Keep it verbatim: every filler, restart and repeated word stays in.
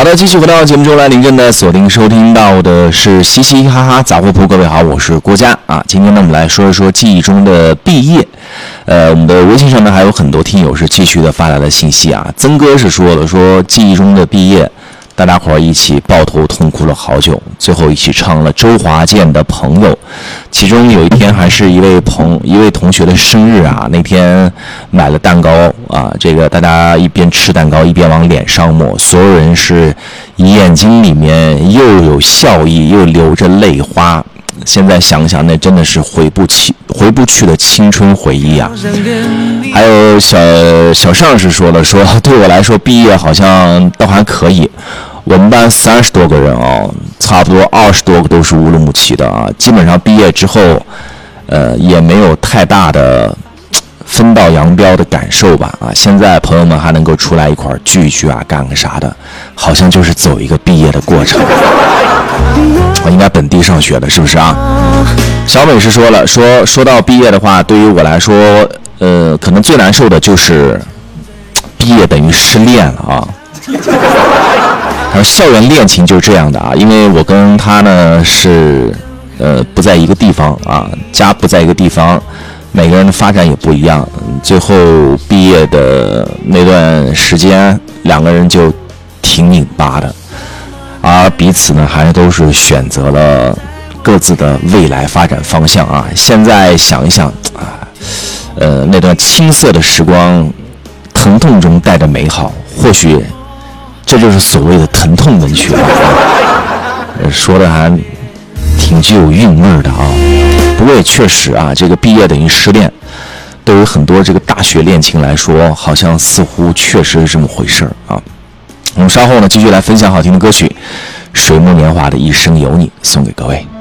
好的，继续回到节目中来，您正在锁定收听到的是嘻嘻哈哈杂货铺。各位好，我是郭嘉啊。今天呢，我们来说一说记忆中的毕业。呃，我们的微信上面还有很多听友是继续的发来的信息啊。曾哥是说了，说记忆中的毕业，大家伙一起抱头痛哭了好久，最后一起唱了周华健的《朋友》。其中有一天还是一位朋一位同学的生日啊，那天买了蛋糕啊，这个大家一边吃蛋糕一边往脸上抹，所有人是眼睛里面又有笑意又流着泪花。现在想想，那真的是回不去回不去的青春回忆啊！还有小小上是说了，说对我来说毕业好像倒还可以。我们班三十多个人哦，差不多二十多个都是乌鲁木齐的啊。基本上毕业之后，呃，也没有太大的分道扬镳的感受吧啊。现在朋友们还能够出来一块聚一聚啊，干个啥的，好像就是走一个毕业的过程。我应该本地上学的，是不是啊？小美是说了，说说到毕业的话，对于我来说，呃，可能最难受的就是毕业等于失恋了啊。还有校园恋情就是这样的啊，因为我跟他呢是呃不在一个地方啊，家不在一个地方，每个人的发展也不一样。最后毕业的那段时间，两个人就挺拧巴的。而彼此呢，还都是选择了各自的未来发展方向啊。现在想一想啊，呃，那段青涩的时光，疼痛中带着美好，或许这就是所谓的疼痛文学啊。说的还挺具有韵味的啊。不过也确实啊，这个毕业等于失恋，对于很多这个大学恋情来说，好像似乎确实是这么回事啊。我们稍后呢，继续来分享好听的歌曲，水木年华的一生有你，送给各位。